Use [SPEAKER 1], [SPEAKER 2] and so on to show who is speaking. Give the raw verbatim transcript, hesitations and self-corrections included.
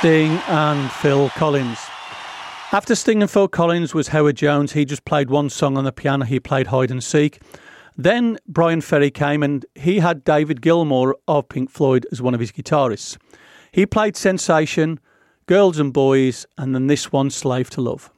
[SPEAKER 1] Sting and Phil Collins. After Sting and Phil Collins was Howard Jones. He just played one song on the piano. He played Hide and Seek. Then Brian Ferry came and he had David Gilmour of Pink Floyd as one of his guitarists. He played Sensation, Girls and Boys, and then this one, Slave to Love.